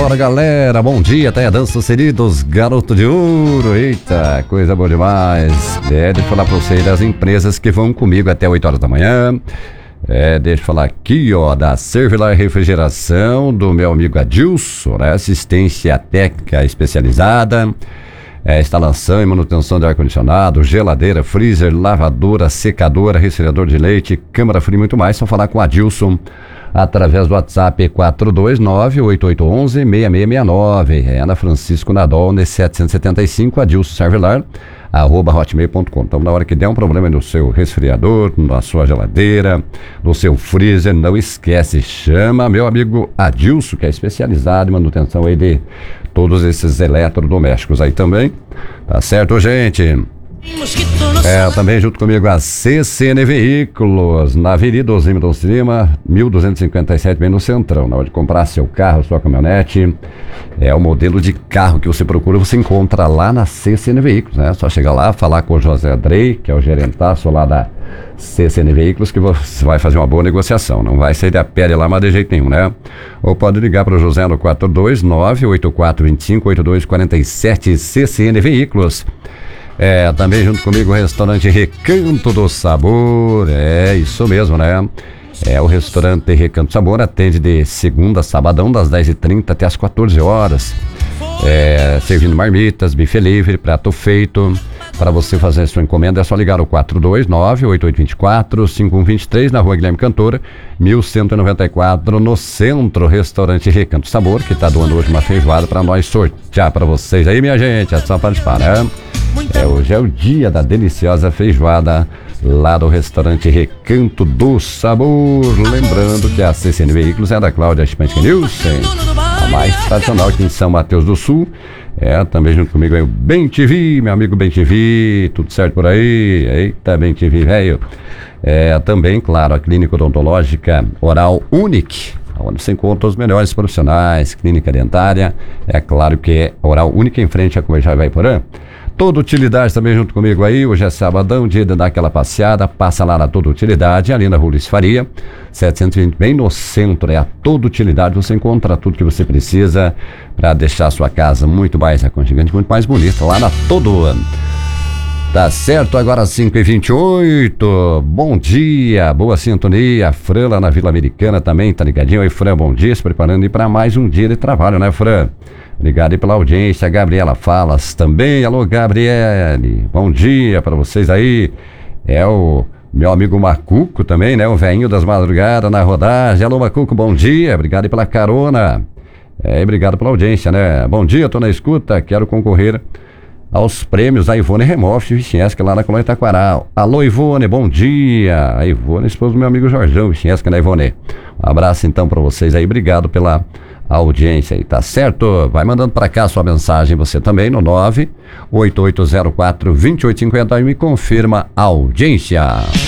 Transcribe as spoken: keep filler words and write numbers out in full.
Bora, galera, bom dia, tá aí a dança dos queridos, garoto de ouro, eita, coisa boa demais. É, deixa eu falar pra vocês das empresas que vão comigo até oito horas da manhã. É, deixa eu falar aqui, ó, da Servilar Refrigeração, do meu amigo Adilson, né? Assistência técnica especializada, é, instalação e manutenção de ar-condicionado, geladeira, freezer, lavadora, secadora, resfriador de leite, câmara fria e muito mais. Só falar com o Adilson através do WhatsApp quatro dois nove, oito oito um um, seis seis seis nove. É na Francisco Nadol, nesse setecentos e setenta e cinco, Adilson Servilar, arroba hotmail ponto com. Então, na hora que der um problema no seu resfriador, na sua geladeira, no seu freezer, não esquece, chama meu amigo Adilson, que é especializado em manutenção aí de todos esses eletrodomésticos aí também. Tá certo, gente? É, também junto comigo a C C N Veículos, na Avenida Osímio Lima, mil duzentos e cinquenta e sete, bem no centrão. Na hora de comprar seu carro, sua caminhonete, é o modelo de carro que você procura, você encontra lá na C C N Veículos, né? Só chegar lá, falar com o José Andrei, que é o gerentaço lá da C C N Veículos, que você vai fazer uma boa negociação. Não vai sair da pele lá, mas de jeito nenhum, né? Ou pode ligar para o José no quatro dois nove, oito quatro dois cinco, oito dois quatro sete, C C N Veículos. É, também junto comigo o restaurante Recanto do Sabor, é isso mesmo, né? É o restaurante Recanto do Sabor, atende de segunda a sabadão, das dez e trinta até as quatorze horas. É, servindo marmitas, bife livre, prato feito. Para você fazer a sua encomenda é só ligar o quatro dois nove, oito oito dois quatro, cinco um dois três, na rua Guilherme Cantora, mil cento e noventa e quatro, no centro. Restaurante Recanto do Sabor, que está doando hoje uma feijoada para nós sortear para vocês aí, minha gente. É só participar, né? É, hoje é o dia da deliciosa feijoada lá do restaurante Recanto do Sabor. Lembrando que a C C N Veículos é da Cláudia Spansky Nielsen, a mais tradicional aqui em São Mateus do Sul. É, também junto comigo aí o Bem T V, meu amigo Bem T V, tudo certo por aí? Eita, Bem T V, velho. É, também, claro, a Clínica Odontológica Oral Unique, onde você encontra os melhores profissionais, clínica dentária. É claro que é Oral Unique, em frente a Converjal Ivaiporã. Toda Utilidade também junto comigo aí. Hoje é sabadão, dia de dar aquela passeada. Passa lá na Toda Utilidade, ali na Rua Luiz Faria, setecentos e vinte, bem no centro. É a Toda Utilidade. Você encontra tudo que você precisa para deixar a sua casa muito mais aconchegante, muito mais bonita lá na Todo. Tá certo, agora cinco e vinte e oito. Bom dia, boa sintonia. A Fran lá na Vila Americana também, tá ligadinho? Oi, Fran, bom dia. Se preparando aí para mais um dia de trabalho, né, Fran? Obrigado aí pela audiência. Gabriela Falas também. Alô, Gabriele. Bom dia para vocês aí. É o meu amigo Macuco também, né? O velhinho das madrugadas na rodagem. Alô, Macuco, bom dia. Obrigado aí pela carona. É, obrigado pela audiência, né? Bom dia, tô na escuta. Quero concorrer aos prêmios da Ivone Remoft Vichesca lá na Colônia Itaquará. Alô, Ivone, bom dia. A Ivone, esposa do meu amigo Jorjão Vichesca, né, Ivone? Um abraço então para vocês aí. Obrigado pela audiência aí, tá certo? Vai mandando para cá sua mensagem, você também, no nove oito oito zero quatro, dois oito cinco zero e me confirma a audiência.